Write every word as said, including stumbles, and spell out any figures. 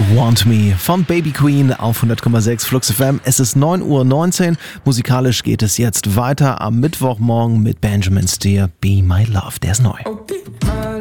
Want Me von Baby Queen auf hundert Komma sechs Flux F M. Es ist neun Uhr neunzehn. Musikalisch geht es jetzt weiter am Mittwochmorgen mit Benjamin Steer, Be My Love. Der ist neu. Okay.